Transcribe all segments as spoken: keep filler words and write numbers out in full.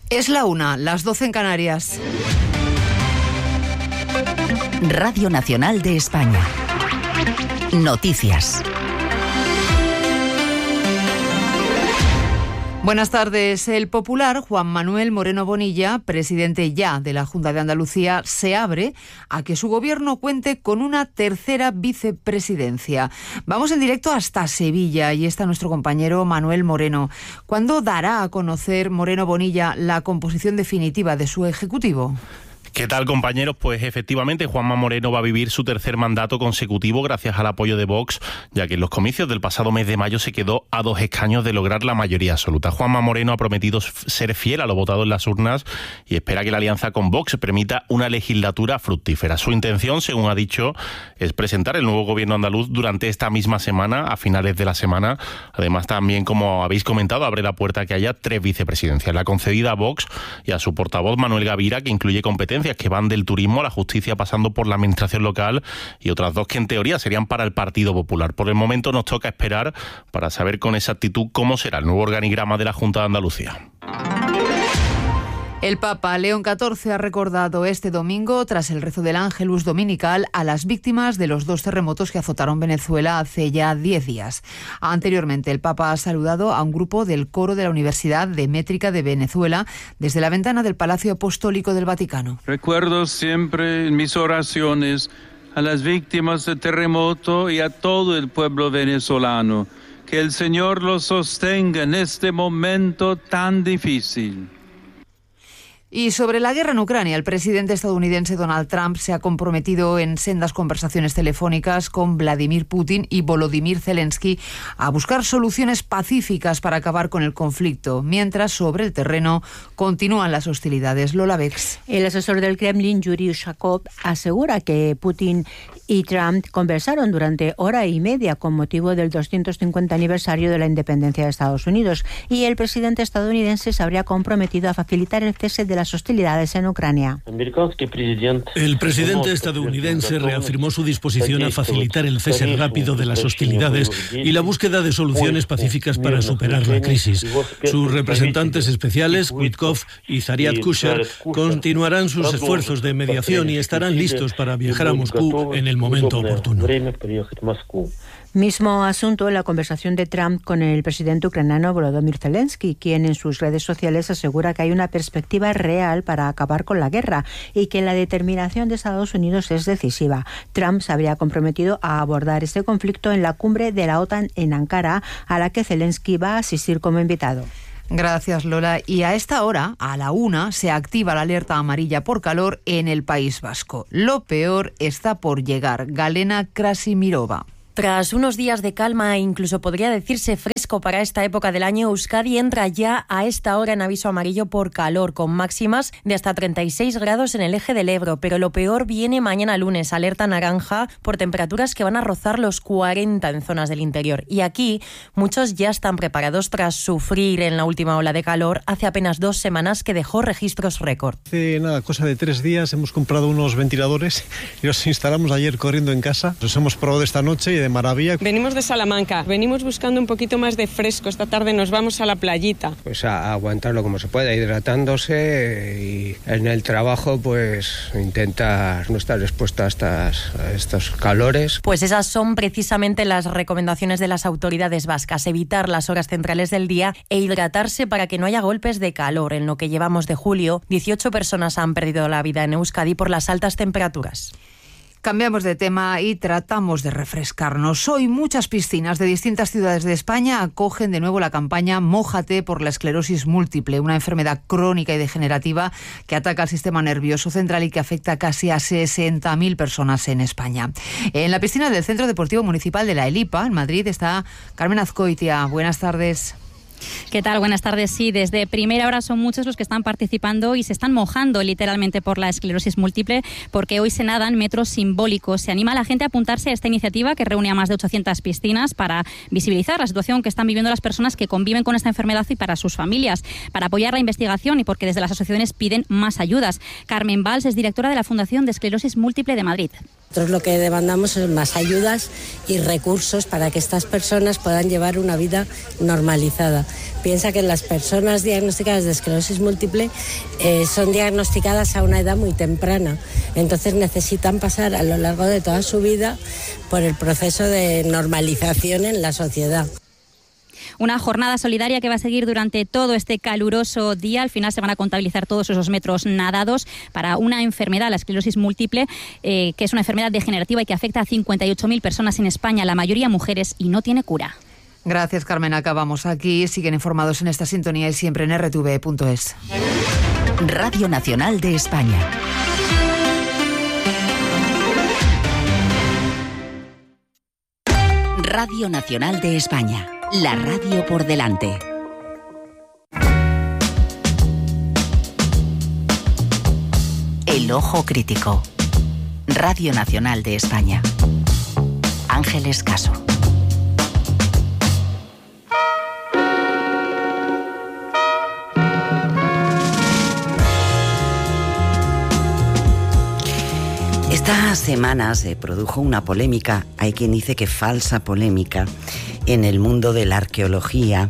Es la una, las doce en Canarias. Radio Nacional de España. Noticias. Buenas tardes. El popular Juan Manuel Moreno Bonilla, presidente ya de la Junta de Andalucía, se abre a que su gobierno cuente con una tercera vicepresidencia. Vamos en directo hasta Sevilla y está nuestro compañero Manuel Moreno. ¿Cuándo dará a conocer Moreno Bonilla la composición definitiva de su ejecutivo? ¿Qué tal, compañeros? Pues efectivamente Juanma Moreno va a vivir su tercer mandato consecutivo gracias al apoyo de Vox, ya que en los comicios del pasado mes de mayo se quedó a dos escaños de lograr la mayoría absoluta. Juanma Moreno ha prometido ser fiel a lo votado en las urnas y espera que la alianza con Vox permita una legislatura fructífera. Su intención, según ha dicho, es presentar el nuevo gobierno andaluz durante esta misma semana, a finales de la semana. Además, también, como habéis comentado, abre la puerta a que haya tres vicepresidencias, la concedida a Vox y a su portavoz Manuel Gavira, que incluye competencias que van del turismo a la justicia pasando por la administración local, y otras dos que en teoría serían para el Partido Popular. Por el momento nos toca esperar para saber con exactitud cómo será el nuevo organigrama de la Junta de Andalucía. El Papa León catorce ha recordado este domingo, tras el rezo del Ángelus dominical, a las víctimas de los dos terremotos que azotaron Venezuela hace ya diez días. Anteriormente, el Papa ha saludado a un grupo del coro de la Universidad de Métrica de Venezuela desde la ventana del Palacio Apostólico del Vaticano. Recuerdo siempre en mis oraciones a las víctimas del terremoto y a todo el pueblo venezolano. Que el Señor los sostenga en este momento tan difícil. Y sobre la guerra en Ucrania, el presidente estadounidense Donald Trump se ha comprometido en sendas conversaciones telefónicas con Vladimir Putin y Volodymyr Zelensky a buscar soluciones pacíficas para acabar con el conflicto, mientras sobre el terreno continúan las hostilidades. Lola Bex. El asesor del Kremlin, Yuri Ushakov, asegura que Putin y Trump conversaron durante hora y media con motivo del doscientos cincuenta aniversario de la independencia de Estados Unidos, y el presidente estadounidense se habría comprometido a facilitar el cese de las hostilidades en Ucrania. El presidente estadounidense reafirmó su disposición a facilitar el cese rápido de las hostilidades y la búsqueda de soluciones pacíficas para superar la crisis. Sus representantes especiales, Witkoff y Zariad Kusher, continuarán sus esfuerzos de mediación y estarán listos para viajar a Moscú en el momento oportuno. Mismo asunto en la conversación de Trump con el presidente ucraniano Volodymyr Zelensky, quien en sus redes sociales asegura que hay una perspectiva real para acabar con la guerra y que la determinación de Estados Unidos es decisiva. Trump se habría comprometido a abordar este conflicto en la cumbre de la OTAN en Ankara, a la que Zelensky va a asistir como invitado. Gracias, Lola. Y a esta hora, a la una, se activa la alerta amarilla por calor en el País Vasco. Lo peor está por llegar. Galena Krasimirova. Tras unos días de calma e incluso podría decirse fresco para esta época del año, Euskadi entra ya a esta hora en aviso amarillo por calor, con máximas de hasta treinta y seis grados en el eje del Ebro. Pero lo peor viene mañana lunes, alerta naranja por temperaturas que van a rozar los cuarenta en zonas del interior. Y aquí muchos ya están preparados tras sufrir en la última ola de calor hace apenas dos semanas que dejó registros récord. Hace nada, cosa de tres días hemos comprado unos ventiladores y los instalamos ayer corriendo en casa. Los hemos probado esta noche y de maravilla. Venimos de Salamanca, venimos buscando un poquito más de fresco. Esta tarde nos vamos a la playita. Pues a aguantarlo como se pueda, hidratándose, y en el trabajo pues intentar no estar expuesto a, estas, a estos calores. Pues esas son precisamente las recomendaciones de las autoridades vascas: evitar las horas centrales del día e hidratarse para que no haya golpes de calor. En lo que llevamos de julio, dieciocho personas han perdido la vida en Euskadi por las altas temperaturas. Cambiamos de tema y tratamos de refrescarnos. Hoy muchas piscinas de distintas ciudades de España acogen de nuevo la campaña Mójate por la esclerosis múltiple, una enfermedad crónica y degenerativa que ataca al sistema nervioso central y que afecta casi a sesenta mil personas en España. En la piscina del Centro Deportivo Municipal de la Elipa, en Madrid, está Carmen Azcoitia. Buenas tardes. ¿Qué tal? Buenas tardes. Sí, desde primera hora son muchos los que están participando y se están mojando literalmente por la esclerosis múltiple, porque hoy se nadan metros simbólicos. Se anima a la gente a apuntarse a esta iniciativa que reúne a más de ochocientas piscinas para visibilizar la situación que están viviendo las personas que conviven con esta enfermedad y para sus familias, para apoyar la investigación y porque desde las asociaciones piden más ayudas. Carmen Valls es directora de la Fundación de Esclerosis Múltiple de Madrid. Nosotros lo que demandamos es más ayudas y recursos para que estas personas puedan llevar una vida normalizada. Piensa que las personas diagnosticadas de esclerosis múltiple eh, son diagnosticadas a una edad muy temprana, entonces necesitan pasar a lo largo de toda su vida por el proceso de normalización en la sociedad. Una jornada solidaria que va a seguir durante todo este caluroso día. Al final se van a contabilizar todos esos metros nadados para una enfermedad, la esclerosis múltiple, eh, que es una enfermedad degenerativa y que afecta a cincuenta y ocho mil personas en España, la mayoría mujeres, y no tiene cura. Gracias, Carmen. Acabamos aquí. Siguen informados en esta sintonía y siempre en erre te ve punto es. Radio Nacional de España. Radio Nacional de España. La radio por delante. El ojo crítico. Radio Nacional de España. Ángeles Caso. Esta semana se produjo una polémica, hay quien dice que falsa polémica, en el mundo de la arqueología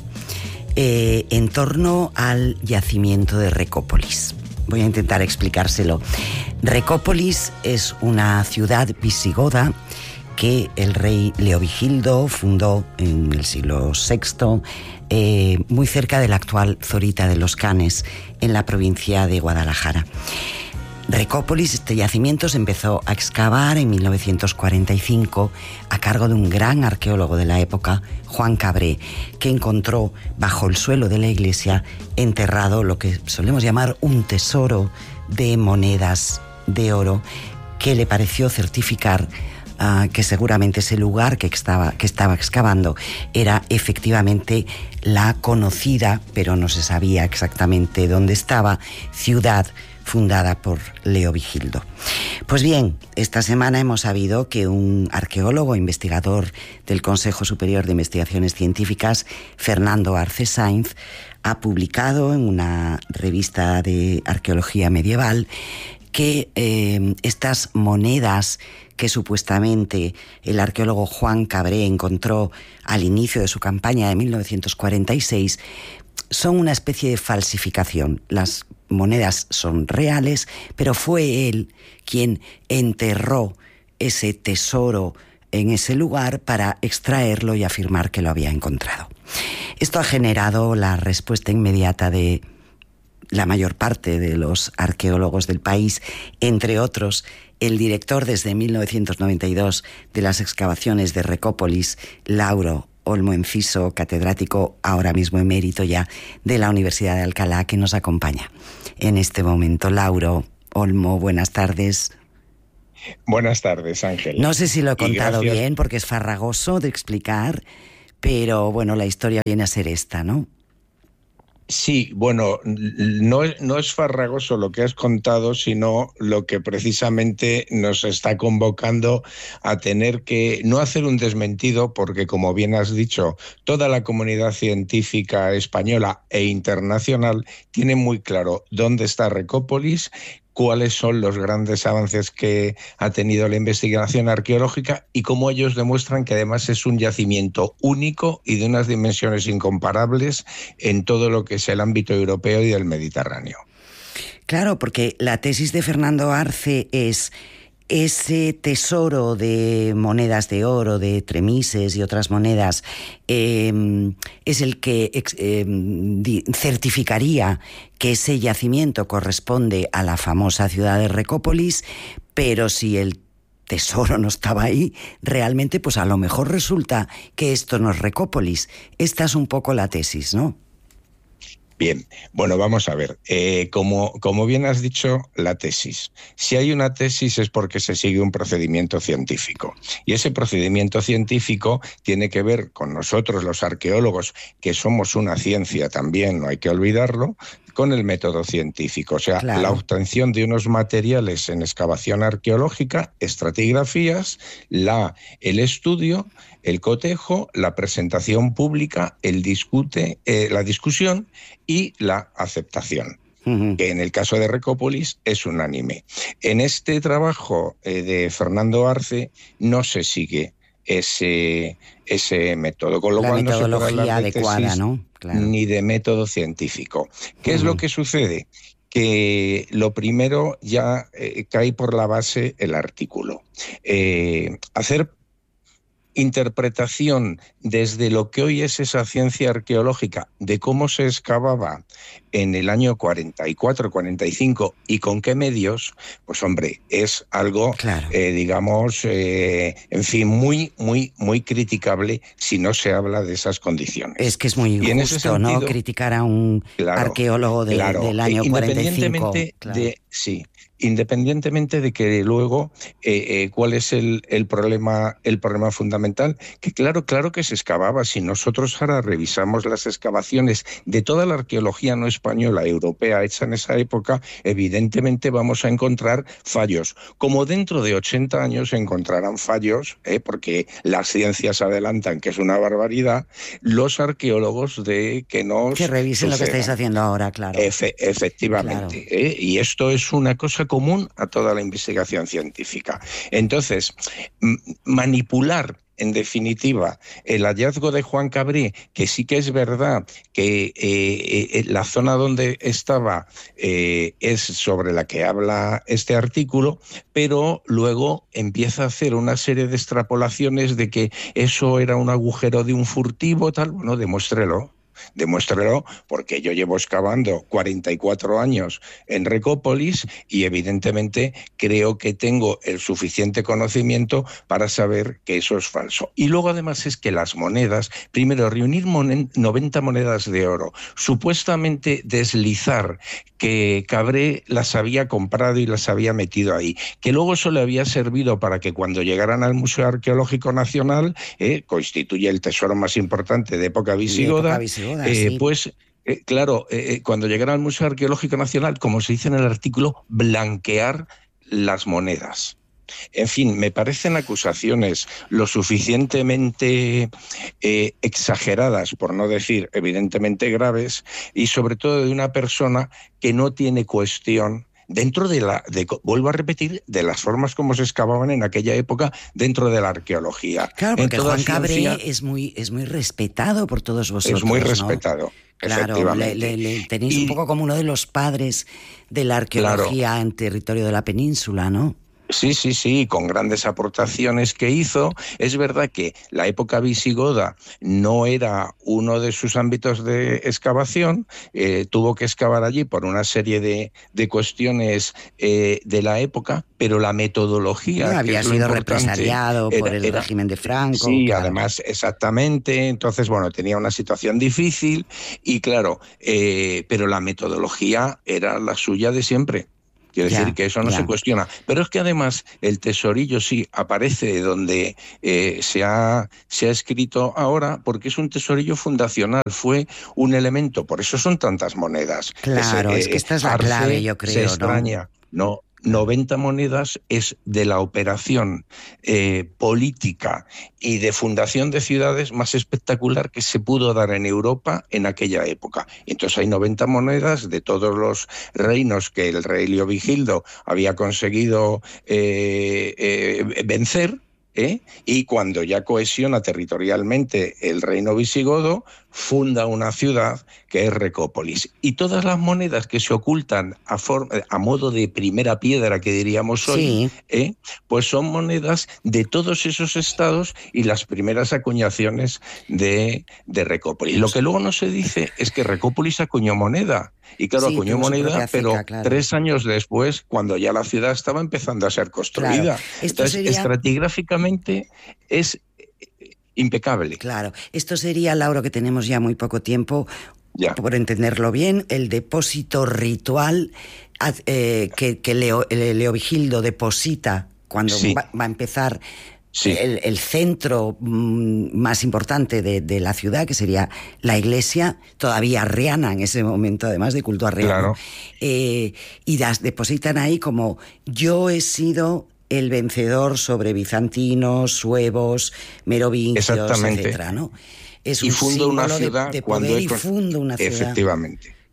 eh, en torno al yacimiento de Recópolis. Voy a intentar explicárselo. Recópolis es una ciudad visigoda que el rey Leovigildo fundó en el siglo sexto, eh, muy cerca de la actual Zorita de los Canes, en la provincia de Guadalajara. Recópolis, este yacimiento, se empezó a excavar en mil novecientos cuarenta y cinco a cargo de un gran arqueólogo de la época, Juan Cabré, que encontró bajo el suelo de la iglesia enterrado lo que solemos llamar un tesoro de monedas de oro, que le pareció certificar uh, que seguramente ese lugar que estaba, que estaba excavando era efectivamente la conocida, pero no se sabía exactamente dónde estaba, ciudad fundada por Leovigildo. Pues bien, esta semana hemos sabido que un arqueólogo investigador del Consejo Superior de Investigaciones Científicas, Fernando Arce Sainz, ha publicado en una revista de arqueología medieval que eh, estas monedas que supuestamente el arqueólogo Juan Cabré encontró al inicio de su campaña de mil novecientos cuarenta y seis son una especie de falsificación. Las monedas son reales, pero fue él quien enterró ese tesoro en ese lugar para extraerlo y afirmar que lo había encontrado. Esto ha generado la respuesta inmediata de la mayor parte de los arqueólogos del país, entre otros el director desde mil novecientos noventa y dos de las excavaciones de Recópolis, Lauro Olmo Enciso, catedrático ahora mismo emérito ya de la Universidad de Alcalá, que nos acompaña en este momento. Lauro Olmo, buenas tardes. Buenas tardes, Ángel. No sé si lo he contado bien, porque es farragoso de explicar, pero bueno, la historia viene a ser esta, ¿no? Sí, bueno, no, no es farragoso lo que has contado, sino lo que precisamente nos está convocando a tener que no hacer un desmentido, porque como bien has dicho, toda la comunidad científica española e internacional tiene muy claro dónde está Recópolis, cuáles son los grandes avances que ha tenido la investigación arqueológica y cómo ellos demuestran que además es un yacimiento único y de unas dimensiones incomparables en todo lo que es el ámbito europeo y del Mediterráneo. Claro, porque la tesis de Fernando Arce es ese tesoro de monedas de oro, de tremises y otras monedas, eh, es el que eh, certificaría que ese yacimiento corresponde a la famosa ciudad de Recópolis, pero si el tesoro no estaba ahí, realmente pues a lo mejor resulta que esto no es Recópolis. Esta es un poco la tesis, ¿no? Bien, bueno, vamos a ver. Eh, como, como bien has dicho, la tesis. Si hay una tesis es porque se sigue un procedimiento científico. Y ese procedimiento científico tiene que ver con nosotros, los arqueólogos, que somos una ciencia también, no hay que olvidarlo, con el método científico. O sea, claro, la obtención de unos materiales en excavación arqueológica, estratigrafías, la, el estudio, el cotejo, la presentación pública, el discute, eh, la discusión y la aceptación. uh-huh. que en el caso de Recópolis es unánime. En este trabajo eh, de Fernando Arce no se sigue ese, ese método, con lo La cual metodología no se puede hablar de adecuada, tesis, ¿no? Claro. ni de método científico. ¿Qué uh-huh. es lo que sucede? Que lo primero ya eh, cae por la base el artículo. Eh, hacer interpretación desde lo que hoy es esa ciencia arqueológica de cómo se excavaba en el año cuarenta y cuatro, cuarenta y cinco y con qué medios, pues hombre, es algo, claro. eh, digamos, eh, en fin, muy, muy, muy criticable si no se habla de esas condiciones. Es que es muy injusto, sentido, ¿no? Criticar a un claro, arqueólogo de, claro, del año cuarenta y cinco. Independientemente claro. de, sí, independientemente de que luego eh, eh, cuál es el, el problema el problema fundamental, que claro, claro que se excavaba. Si nosotros ahora revisamos las excavaciones de toda la arqueología no española, europea, hecha en esa época, evidentemente vamos a encontrar fallos. Como dentro de ochenta años se encontrarán fallos, eh, porque las ciencias adelantan, que es una barbaridad, los arqueólogos de que nos Que revisen suceda. Lo que estáis haciendo ahora, claro. Efe, efectivamente. Claro. Eh, y esto es una cosa común a toda la investigación científica. Entonces, m- manipular en definitiva, el hallazgo de Juan Cabré, que sí que es verdad que eh, eh, la zona donde estaba eh, es sobre la que habla este artículo, pero luego empieza a hacer una serie de extrapolaciones de que eso era un agujero de un furtivo, tal. Bueno, demuéstrelo. Demuéstrelo, porque yo llevo excavando cuarenta y cuatro años en Recópolis y evidentemente creo que tengo el suficiente conocimiento para saber que eso es falso. Y luego además es que las monedas, primero reunir monen, noventa monedas de oro, supuestamente deslizar que Cabré las había comprado y las había metido ahí, que luego eso le había servido para que cuando llegaran al Museo Arqueológico Nacional, eh, constituye el tesoro más importante de época visigoda, de época visigoda eh, sí. pues eh, claro, eh, cuando llegaran al Museo Arqueológico Nacional, como se dice en el artículo, blanquear las monedas. En fin, me parecen acusaciones lo suficientemente eh, exageradas, por no decir evidentemente graves, y sobre todo de una persona que no tiene cuestión dentro de la, de, vuelvo a repetir, de las formas como se excavaban en aquella época dentro de la arqueología. Claro, porque Juan Cabré ciencia, es muy, es muy respetado por todos vosotros. Es muy ¿no? respetado. Claro, le, le, le tenéis y, un poco como uno de los padres de la arqueología claro. en territorio de la península, ¿no? Sí, sí, sí, con grandes aportaciones que hizo. Es verdad que la época visigoda no era uno de sus ámbitos de excavación, eh, tuvo que excavar allí por una serie de, de cuestiones eh, de la época, pero la metodología... No, había sido represaliado era, por el era, régimen de Franco. Sí, claro. además, exactamente. Entonces, bueno, tenía una situación difícil y claro, eh, pero la metodología era la suya de siempre. Quiero ya, decir que eso no ya. se cuestiona. Pero es que además el tesorillo sí aparece donde eh, se, ha, se ha escrito ahora, porque es un tesorillo fundacional, fue un elemento, por eso son tantas monedas. Claro, es, eh, es que esta es la clave, yo creo, se extraña, ¿no? no noventa monedas es de la operación eh, política y de fundación de ciudades más espectacular que se pudo dar en Europa en aquella época. Entonces hay noventa monedas de todos los reinos que el rey Leovigildo había conseguido eh, eh, vencer, ¿eh? Y cuando ya cohesiona territorialmente el reino visigodo, funda una ciudad que es Recópolis. Y todas las monedas que se ocultan a, forma, a modo de primera piedra, que diríamos hoy, sí. ¿eh? pues son monedas de todos esos estados y las primeras acuñaciones de, de Recópolis. Lo que luego no se dice es que Recópolis acuñó moneda. Y claro, sí, acuñó moneda, pero ceca, claro. tres años después, cuando ya la ciudad estaba empezando a ser construida. Claro. Entonces, sería... estratigráficamente es impecable. Claro, esto sería, Lauro, que tenemos ya muy poco tiempo, ya. por entenderlo bien, el depósito ritual eh, que, que Leo, Leovigildo deposita cuando sí. va, va a empezar... Sí. El, el centro mmm, más importante de, de la ciudad, que sería la iglesia, todavía arriana en ese momento, además de culto arriano. Claro. Eh, y las depositan ahí como: yo he sido el vencedor sobre bizantinos, suevos, merovingios, etcétera, ¿no? Es un y funda una símbolo ciudad de, de cuando poder es... y funda una ciudad. Efectivamente.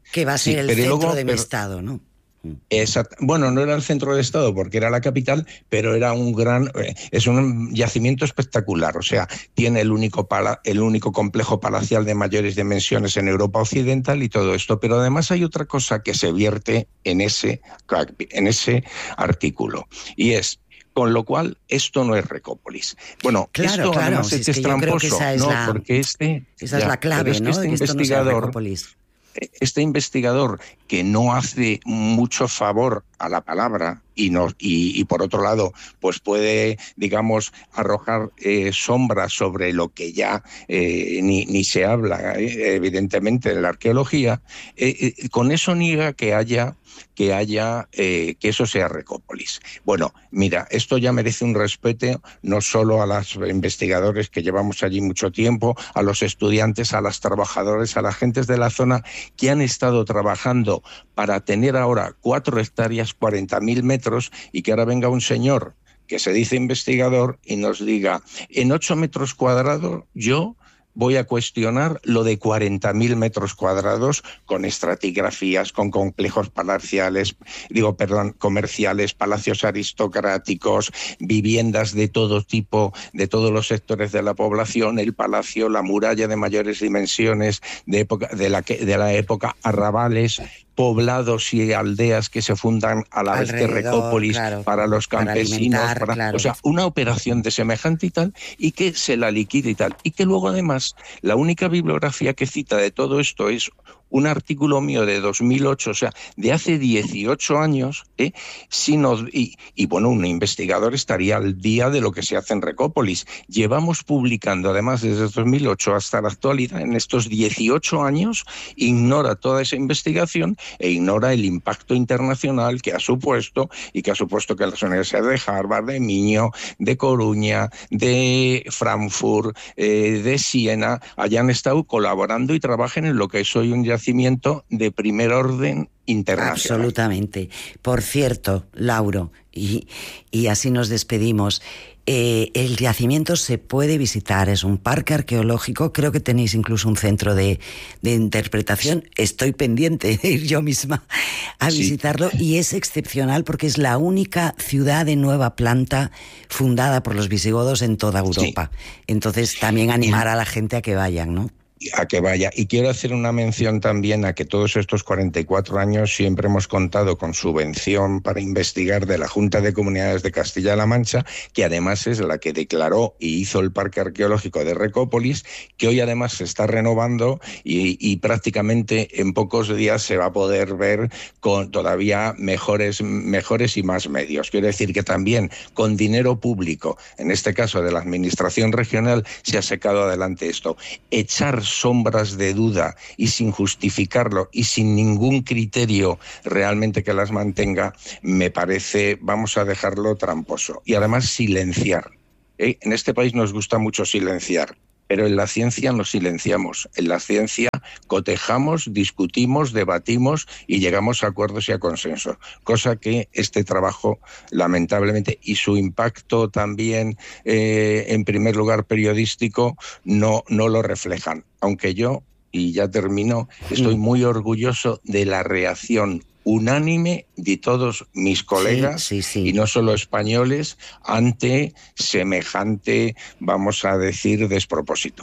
Que va a ser sí, el pero centro luego, de mi pero, estado, ¿no? Exacto. Bueno, no era el centro del estado porque era la capital, pero era un gran, es un yacimiento espectacular. O sea, tiene el único pala, el único complejo palacial de mayores dimensiones en Europa occidental y todo esto. Pero además hay otra cosa que se vierte en ese, en ese artículo y es. Con lo cual, esto no es Recópolis. Bueno, claro, esto claro, además si es, es que es tramposo, esa es ¿no? la, porque este esa ya, es la clave, es que ¿no? este De que esto investigador, no sea Recópolis. Este investigador que no hace mucho favor a la palabra y, no, y, y por otro lado, pues puede, digamos, arrojar eh, sombras sobre lo que ya eh, ni, ni se habla, eh, evidentemente, en la arqueología, eh, eh, con eso niega que haya que haya eh, que eso sea Recópolis. Bueno, mira, esto ya merece un respeto no solo a los investigadores que llevamos allí mucho tiempo, a los estudiantes, a los trabajadores, a las gentes de la zona que han estado trabajando para tener ahora cuatro hectáreas, cuarenta mil metros, y que ahora venga un señor que se dice investigador y nos diga, en ocho metros cuadrados yo voy a cuestionar lo de cuarenta mil metros cuadrados con estratigrafías, con complejos palaciales, digo, perdón, comerciales, palacios aristocráticos, viviendas de todo tipo, de todos los sectores de la población, el palacio, la muralla de mayores dimensiones de, época, de, la, que, de la época, arrabales, poblados y aldeas que se fundan a la Alrededor, vez que Recópolis claro, para los campesinos, para para, claro. o sea, una operación de semejante y tal, y que se la liquide y tal, y que luego además la única bibliografía que cita de todo esto es un artículo mío de dos mil ocho, o sea, de hace dieciocho años, ¿eh? Si nos, y, y bueno, un investigador estaría al día de lo que se hace en Recópolis. Llevamos publicando, además, desde dos mil ocho hasta la actualidad, en estos dieciocho años, ignora toda esa investigación e ignora el impacto internacional que ha supuesto, y que ha supuesto que las universidades de Harvard, de Miño, de Coruña, de Frankfurt, eh, de Siena, hayan estado colaborando y trabajen en lo que es hoy un yacimiento de primer orden internacional. Absolutamente. Por cierto, Lauro, y, y así nos despedimos, eh, el yacimiento se puede visitar, es un parque arqueológico, creo que tenéis incluso un centro de, de interpretación, estoy pendiente de ir yo misma a sí. visitarlo, y es excepcional porque es la única ciudad de nueva planta fundada por los visigodos en toda Europa. Sí. Entonces también animar a la gente a que vayan, ¿no? A que vaya. Y quiero hacer una mención también a que todos estos cuarenta y cuatro años siempre hemos contado con subvención para investigar de la Junta de Comunidades de Castilla-La Mancha, que además es la que declaró y hizo el Parque Arqueológico de Recópolis, que hoy además se está renovando y, y prácticamente en pocos días se va a poder ver con todavía mejores, mejores y más medios. Quiero decir que también con dinero público, en este caso de la Administración Regional, se ha sacado adelante esto. Echar sombras de duda y sin justificarlo y sin ningún criterio realmente que las mantenga, me parece, vamos a dejarlo tramposo. Y además silenciar. ¿Eh? En este país nos gusta mucho silenciar, pero en la ciencia no silenciamos. En la ciencia cotejamos, discutimos, debatimos y llegamos a acuerdos y a consensos, cosa que este trabajo, lamentablemente, y su impacto también, eh, en primer lugar periodístico, no, no lo reflejan. Aunque yo, y ya termino, estoy muy orgulloso de la reacción unánime de todos mis colegas, sí, sí, sí. y no solo españoles, ante semejante, vamos a decir, despropósito.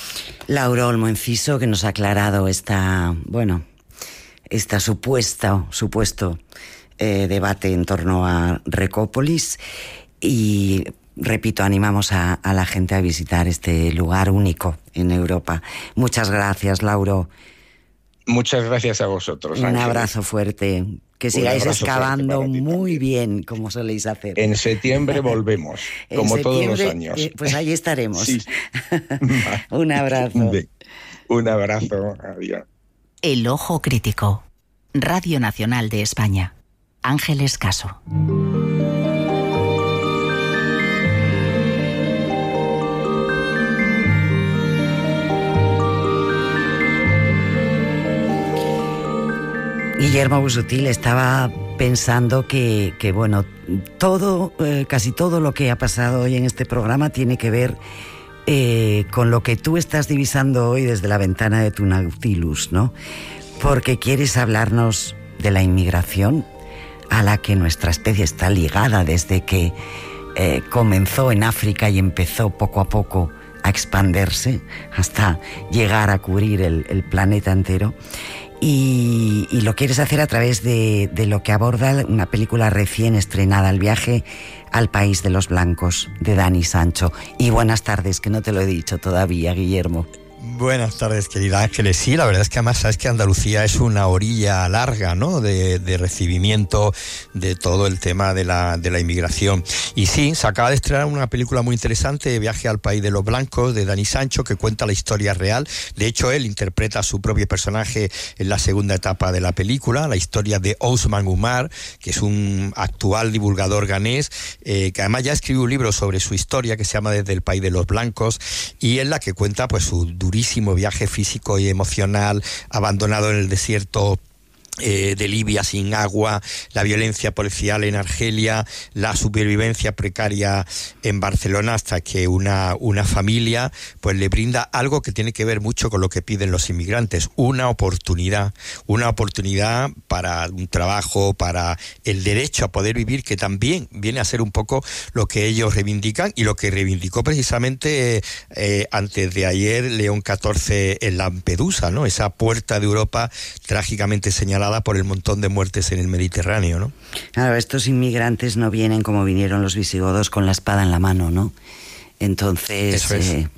Lauro Olmo Enciso, que nos ha aclarado esta, bueno, esta supuesta, supuesto eh, debate en torno a Recópolis, y repito, animamos a, a la gente a visitar este lugar único en Europa. Muchas gracias, Lauro. Muchas gracias a vosotros, Un Ángeles. abrazo fuerte. Que sigáis excavando muy bien, como soléis hacer. En septiembre volvemos, como todos los años. Eh, pues ahí estaremos. Sí. Un abrazo. Un abrazo. Adiós. El Ojo Crítico. Radio Nacional de España. Ángeles Caso. Guillermo Busutil, estaba pensando que, que bueno, todo, eh, casi todo lo que ha pasado hoy en este programa tiene que ver eh, con lo que tú estás divisando hoy desde la ventana de tu Nautilus, ¿no? porque quieres hablarnos de la inmigración a la que nuestra especie está ligada desde que eh, comenzó en África y empezó poco a poco a expandirse hasta llegar a cubrir el, el planeta entero. Y, y lo quieres hacer a través de, de lo que aborda una película recién estrenada, El viaje al país de los blancos, de Dani Sancho. Y buenas tardes, que no te lo he dicho todavía, Guillermo. Buenas tardes, querida Ángeles. Sí, la verdad es que además sabes que Andalucía es una orilla larga, ¿no?, de, de recibimiento de todo el tema de la, de la inmigración. Y sí, se acaba de estrenar una película muy interesante, Viaje al país de los blancos, de Dani Sancho, que cuenta la historia real. De hecho, él interpreta a su propio personaje en la segunda etapa de la película, la historia de Ousmane Oumar, que es un actual divulgador ganés, eh, que además ya escribió un libro sobre su historia que se llama Desde el país de los blancos, y es la que cuenta pues su durísimo viaje físico y emocional, abandonado en el desierto Eh, de Libia sin agua, la violencia policial en Argelia, la supervivencia precaria en Barcelona, hasta que una, una familia pues le brinda algo que tiene que ver mucho con lo que piden los inmigrantes, una oportunidad, una oportunidad para un trabajo, para el derecho a poder vivir, que también viene a ser un poco lo que ellos reivindican y lo que reivindicó precisamente eh, antes de ayer León catorce en Lampedusa, ¿no? Esa puerta de Europa trágicamente señalada por el montón de muertes en el Mediterráneo, ¿no? Claro, estos inmigrantes no vienen como vinieron los visigodos con la espada en la mano, ¿no? Entonces, eso es. eh,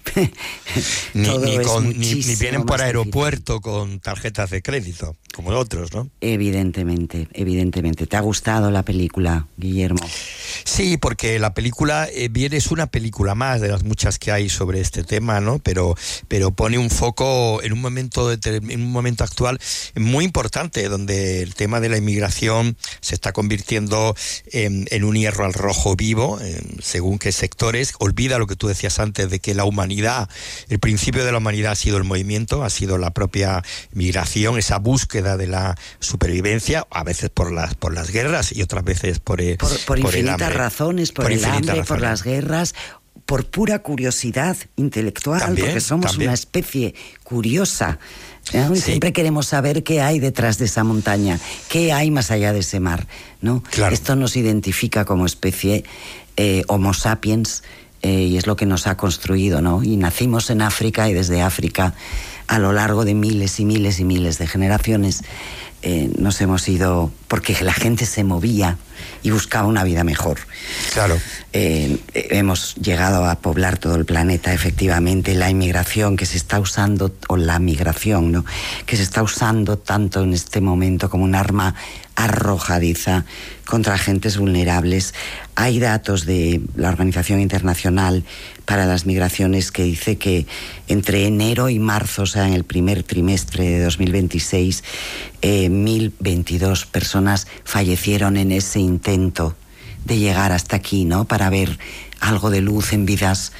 ni, todo ni, es con, ni, ni vienen por más aeropuerto difícil, con tarjetas de crédito, como otros, ¿no? Evidentemente, evidentemente. ¿Te ha gustado la película, Guillermo? Sí, porque la película eh, viene, es una película más de las muchas que hay sobre este tema, ¿no? Pero, pero pone un foco en un momento de, en un momento actual muy importante, donde el tema de la inmigración se está convirtiendo en, en un hierro al rojo vivo, en, según qué sectores. Olvida lo que tú decías antes de que la humanidad, el principio de la humanidad ha sido el movimiento, ha sido la propia migración, esa búsqueda de la supervivencia, a veces por las por las guerras y otras veces por, eh, por, por, por infinitas el hambre. razones, por, por el hambre, razones. Por las guerras, por pura curiosidad intelectual, también, porque somos también. una especie curiosa. ¿no? Sí. Siempre queremos saber qué hay detrás de esa montaña, qué hay más allá de ese mar, ¿no? Claro. Esto nos identifica como especie eh, Homo sapiens, eh, y es lo que nos ha construido, ¿no? Y nacimos en África, y desde África, a lo largo de miles y miles y miles de generaciones, eh, nos hemos ido, porque la gente se movía y buscaba una vida mejor. Claro. Eh, hemos llegado a poblar todo el planeta, efectivamente. La inmigración que se está usando, o la migración, ¿no?, que se está usando tanto en este momento como un arma arrojadiza contra agentes vulnerables. Hay datos de la Organización Internacional para las Migraciones que dice que entre enero y marzo, o sea, en el primer trimestre de dos mil veintiséis, eh, mil veintidós personas fallecieron en ese intento de llegar hasta aquí, ¿no?, para ver algo de luz en vidas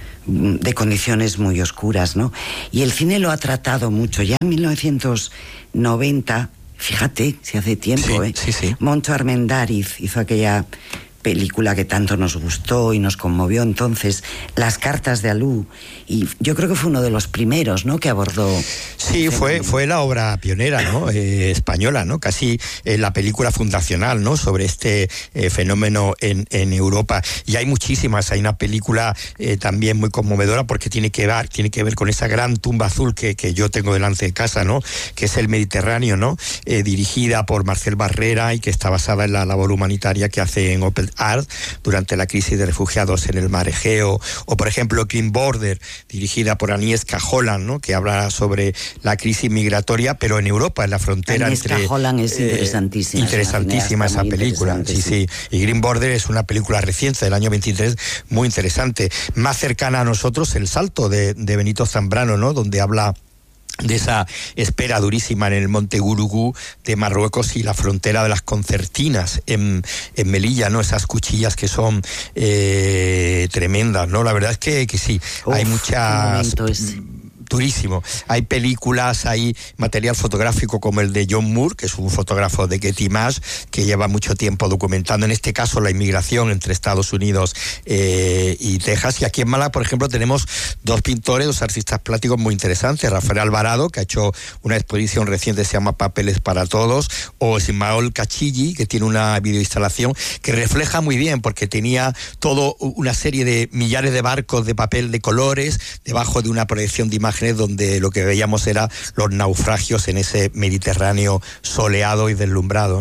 de condiciones muy oscuras, ¿no? Y el cine lo ha tratado mucho. Ya en mil novecientos noventa, fíjate, si hace tiempo, sí, ¿eh? Sí, sí. Moncho Armendáriz hizo aquella película que tanto nos gustó y nos conmovió entonces, Las cartas de Alú, y yo creo que fue uno de los primeros, ¿no?, que abordó. Sí, fue fue la obra pionera, ¿no?, eh, española, ¿no?, casi eh, la película fundacional, ¿no?, sobre este eh, fenómeno en, en Europa. Y hay muchísimas. Hay una película eh, también muy conmovedora, porque tiene que ver tiene que ver con esa gran tumba azul que, que yo tengo delante de casa, ¿no?, que es el Mediterráneo, ¿no?, eh, dirigida por Marcel Barrera, y que está basada en la labor humanitaria que hace en Open Art durante la crisis de refugiados en el mar Egeo. O por ejemplo Green Border, dirigida por Agnieszka Holland, ¿no?, que habla sobre la crisis migratoria, pero en Europa, en la frontera Agnieszka entre... Holland es interesantísima. Eh, interesantísima esa película, sí, sí. Y Green Border es una película reciente del año veintitrés, muy interesante. Más cercana a nosotros, El salto de, de Benito Zambrano, ¿no?, donde habla de esa espera durísima en el Monte Gurugú de Marruecos y la frontera de las concertinas en, en Melilla, ¿no? Esas cuchillas que son eh, tremendas, ¿no? La verdad es que, que sí, Uf, hay muchas... durísimo. Hay películas, hay material fotográfico como el de John Moore, que es un fotógrafo de Getty Images, que lleva mucho tiempo documentando, en este caso, la inmigración entre Estados Unidos eh, y Texas. Y aquí en Málaga, por ejemplo, tenemos dos pintores, dos artistas plásticos muy interesantes. Rafael Alvarado, que ha hecho una exposición reciente, se llama Papeles para Todos, o Ismael Cachilli, que tiene una videoinstalación que refleja muy bien, porque tenía todo una serie de millares de barcos de papel de colores debajo de una proyección de imágenes donde lo que veíamos era los naufragios en ese Mediterráneo soleado y deslumbrado.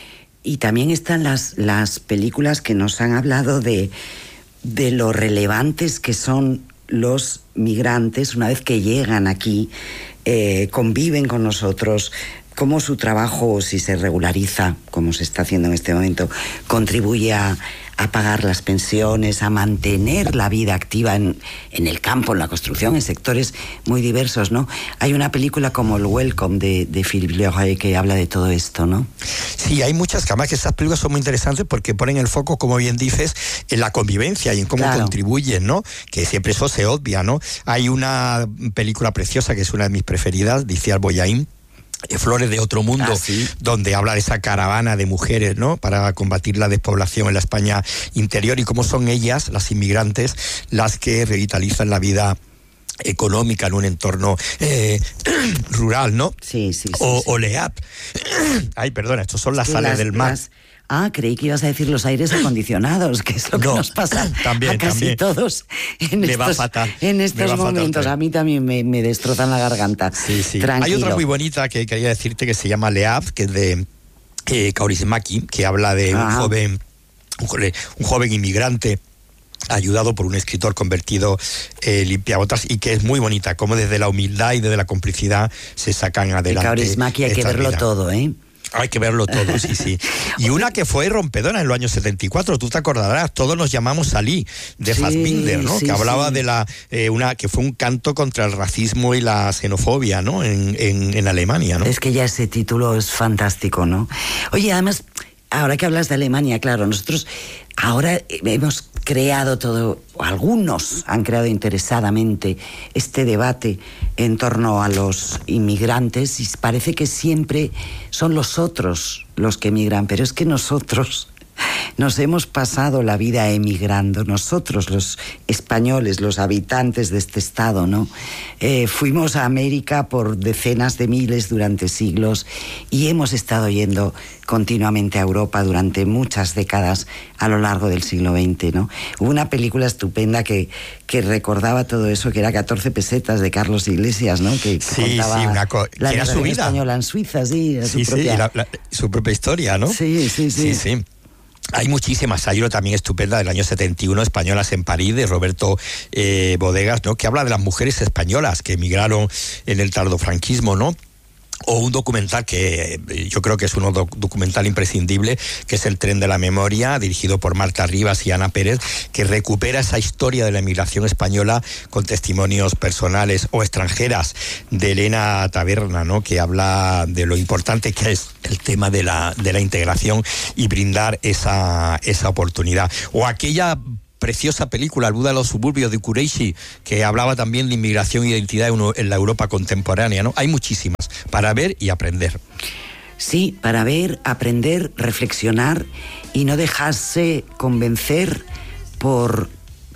Y también están las, las películas que nos han hablado de, de lo relevantes que son los migrantes una vez que llegan aquí, eh, conviven con nosotros, cómo su trabajo, si se regulariza, como se está haciendo en este momento, contribuye a, a pagar las pensiones, a mantener la vida activa en, en el campo, en la construcción, en sectores muy diversos, ¿no? Hay una película como El Welcome de, de Philippe Leray que habla de todo esto, ¿no? Sí, hay muchas, que además que estas películas son muy interesantes porque ponen el foco, como bien dices, en la convivencia y en cómo claro. contribuyen, ¿no? Que siempre eso se obvia, ¿no? Hay una película preciosa que es una de mis preferidas, de Iciar Boyain, Flores de otro mundo, ah, ¿sí? donde habla de esa caravana de mujeres, ¿no? Para combatir la despoblación en la España interior y cómo son ellas, las inmigrantes, las que revitalizan la vida económica en un entorno eh, rural, ¿no? Sí, sí, sí. O, sí. o L E A P. Ay, perdona, estos son las sí, sales las, del mar. Las... Ah, creí que ibas a decir los aires acondicionados, que es lo que no, nos pasa también, a casi también. todos en me estos, va fatal, en estos momentos. Fatal. A mí también me, me destrozan la garganta. Sí, sí. Tranquilo. Hay otra muy bonita que quería decirte que se llama L E A P, que es de eh, Kaurismäki, que habla de un joven, un joven, un joven inmigrante ayudado por un escritor convertido eh, limpiabotas, y que es muy bonita, como desde la humildad y desde la complicidad se sacan adelante. Kaurismäki hay que verlo vida. todo, ¿eh? Hay que verlo todo, sí, sí. Y una que fue rompedora en los años setenta y cuatro, tú te acordarás, Todos nos llamamos Salí, de sí, Fassbinder, ¿no? Sí, que hablaba sí. de la, eh, una, que fue un canto contra el racismo y la xenofobia, ¿no? En, en, en Alemania, ¿no? Es que ya ese título es fantástico, ¿no? Oye, además, ahora que hablas de Alemania, claro, nosotros ahora hemos creado todo, o algunos han creado interesadamente este debate en torno a los inmigrantes, y parece que siempre son los otros los que emigran, pero es que nosotros nos hemos pasado la vida emigrando, nosotros los españoles, los habitantes de este estado, ¿no? Eh, fuimos a América por decenas de miles durante siglos y hemos estado yendo continuamente a Europa durante muchas décadas a lo largo del siglo veinte, ¿no? Hubo una película estupenda que, que recordaba todo eso, que era catorce pesetas, de Carlos Iglesias, ¿no? Que, que sí, contaba sí, una co- la era su vida española en Suiza, sí, era sí, su propia... sí, la, la, su propia historia, ¿no? Sí, sí, sí. sí, sí. Hay muchísimas, hay una también estupenda del año setenta y uno, Españolas en París, de Roberto eh, Bodegas, ¿no? Que habla de las mujeres españolas que emigraron en el tardofranquismo, ¿no? O un documental que yo creo que es un doc- documental imprescindible, que es El tren de la memoria, dirigido por Marta Rivas y Ana Pérez, que recupera esa historia de la emigración española con testimonios personales o extranjeras, de Elena Taberna, ¿no? Que habla de lo importante que es el tema de la, de la integración y brindar esa, esa oportunidad. O aquella preciosa película, El Buda de los suburbios, de Kureishi, que hablaba también de inmigración e identidad en la Europa contemporánea, ¿no? Hay muchísimas para ver y aprender. Sí, para ver, aprender, reflexionar y no dejarse convencer por,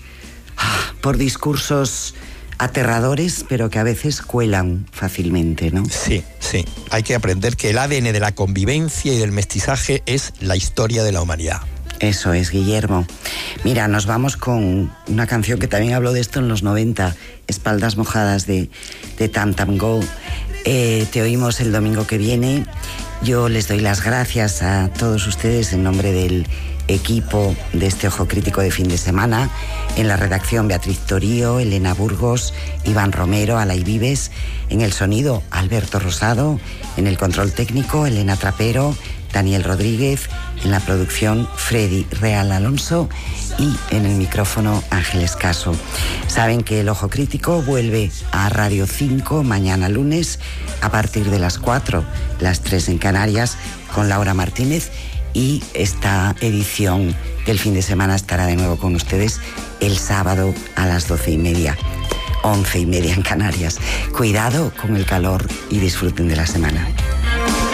por discursos aterradores, pero que a veces cuelan fácilmente, ¿no? Sí, sí. Hay que aprender que el A D N de la convivencia y del mestizaje es la historia de la humanidad. Eso es, Guillermo. Mira, nos vamos con una canción que también habló de esto en los noventa, Espaldas mojadas, de, de Tam Tam Go. Eh, te oímos el domingo que viene. Yo les doy las gracias a todos ustedes en nombre del equipo de este Ojo Crítico de fin de semana. En la redacción, Beatriz Torío, Elena Burgos, Iván Romero, Alay Vives. En el sonido, Alberto Rosado. En el control técnico, Elena Trapero, Daniel Rodríguez. En la producción, Freddy Real Alonso, y en el micrófono, Ángeles Caso. Saben que el Ojo Crítico vuelve a Radio cinco mañana lunes a partir de las cuatro, las tres en Canarias, con Laura Martínez, y esta edición del fin de semana estará de nuevo con ustedes el sábado a las doce y media. once y media en Canarias. Cuidado con el calor y disfruten de la semana.